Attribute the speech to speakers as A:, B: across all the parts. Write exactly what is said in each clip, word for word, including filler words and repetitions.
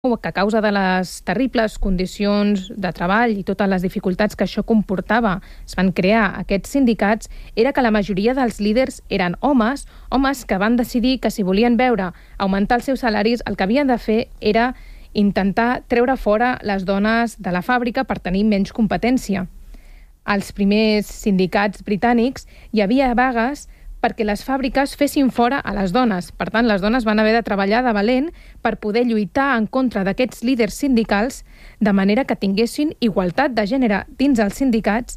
A: que a causa de les terribles condicions de treball i totes les dificultats que això comportava es van crear aquests sindicats, era que la majoria dels líders eren homes, homes que van decidir que si volien veure augmentar els seus salaris, el que havien de fer era intentar treure fora les dones de la fàbrica per tenir menys competència. Als primers sindicats britànics hi havia vagues perquè les fàbriques fessin fora a les dones. Per tant, les dones van haver de treballar de valent per poder lluitar en contra d'aquests líders sindicals de manera que tinguessin igualtat de gènere dins els sindicats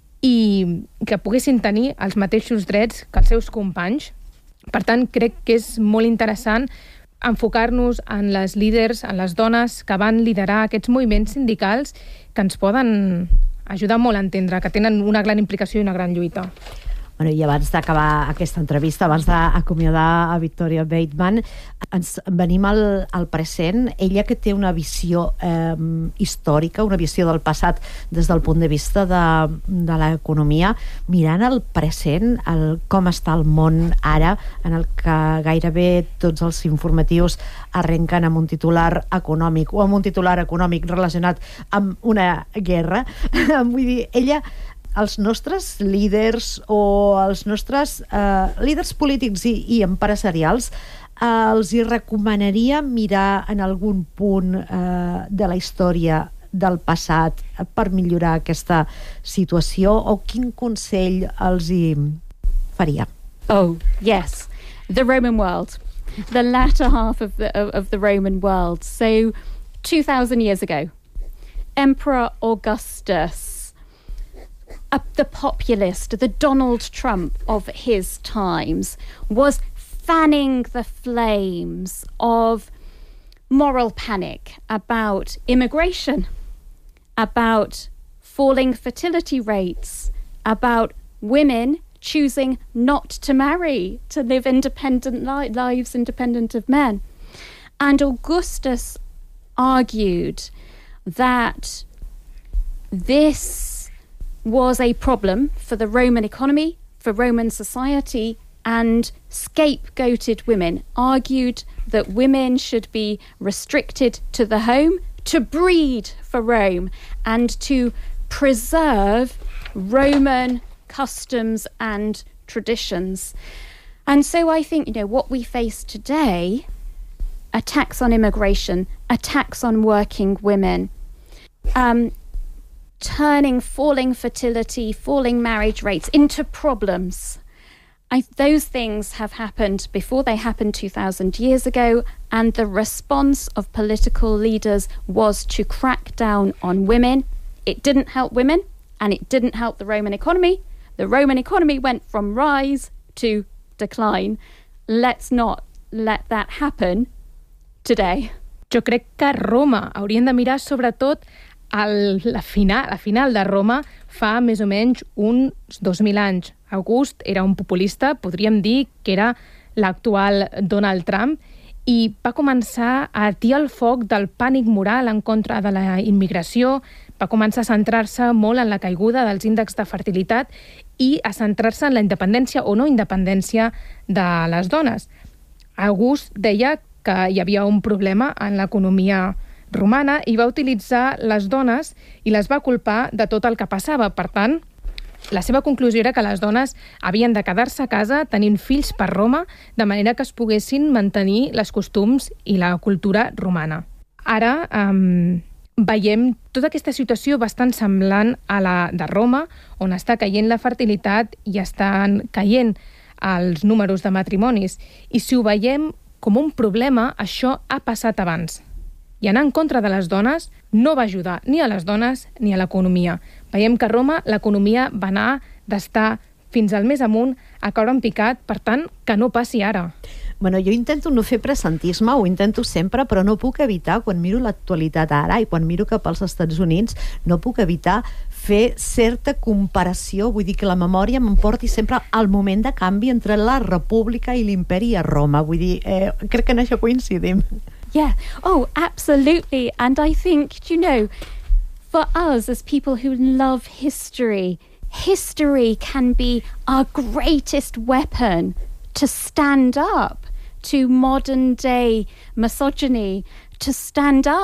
A: i que poguessin tenir els mateixos drets que els seus companys. Per tant, crec que és molt interessant enfocar-nos en les líders, en les dones que van liderar aquests moviments sindicals que ens poden ajudar molt a entendre, que tenen una gran implicació i una gran lluita.
B: Bueno, i abans d'acabar aquesta entrevista, abans d'acomiadar a Victoria Bateman, ens venim al, al present. Ella que té una visió eh, històrica, una visió del passat des del punt de vista de, de l'economia, mirant el present, el, com està el món ara, en el que gairebé tots els informatius arrenquen amb un titular econòmic o amb un titular econòmic relacionat amb una guerra. Vull dir, ella... els nostres líders o els nostres eh, líders polítics i, i empresarials eh, els hi recomanaria mirar en algun punt eh, de la història del passat per millorar aquesta situació, o quin consell els hi faria?
C: Oh, yes. The Roman world. The latter half of the, of, of the Roman world. So, two thousand years ago, Emperor Augustus, Uh, the populist, the Donald Trump of his times, was fanning the flames of moral panic about immigration, about falling fertility rates, about women choosing not to marry, to live independent li- lives independent of men. And Augustus argued that this was a problem for the Roman economy, for Roman society, and scapegoated women, argued that women should be restricted to the home to breed for Rome and to preserve Roman customs and traditions. And so I think, you know, what we face today, attacks on immigration, attacks on working women, um, turning falling fertility, falling marriage rates into problems. I, those things have happened before they happened two thousand years ago, and the response of political leaders was to crack down on women. It didn't help women, and it didn't help the Roman economy. The Roman economy went from rise to decline. Let's not let that happen today.
A: Jo crec que Roma haurien de mirar sobretot El, la, final, la final de Roma fa més o menys uns dos mil anys. August era un populista, podríem dir que era l'actual Donald Trump, i va començar a atiar el foc del pànic moral en contra de la immigració, va començar a centrar-se molt en la caiguda dels índexs de fertilitat i a centrar-se en la independència o no independència de les dones. August deia que hi havia un problema en l'economia romana i va utilitzar les dones i les va culpar de tot el que passava. Per tant, la seva conclusió era que les dones havien de quedar-se a casa tenint fills per Roma, de manera que es poguessin mantenir les costums i la cultura romana. Ara um, veiem tota aquesta situació bastant semblant a la de Roma, on està caient la fertilitat i estan caient els números de matrimonis. I si ho veiem com un problema, això ha passat abans. I anar en contra de les dones no va ajudar ni a les dones ni a l'economia. Veiem que a Roma l'economia va anar d'estar fins al més amunt a caure en picat, per tant, que no passi ara.
B: Bueno, jo intento no fer presentisme, ho intento sempre, però no puc evitar, quan miro l'actualitat ara i quan miro cap als Estats Units, no puc evitar fer certa comparació, vull dir que la memòria m'emporti sempre al moment de canvi entre la república i l'imperi a Roma. Vull dir, eh, crec que en això coincidim.
C: Yeah. Oh, absolutely. And I think, you know, for us as people who love history, history can be our greatest weapon to stand up to modern day misogyny, to stand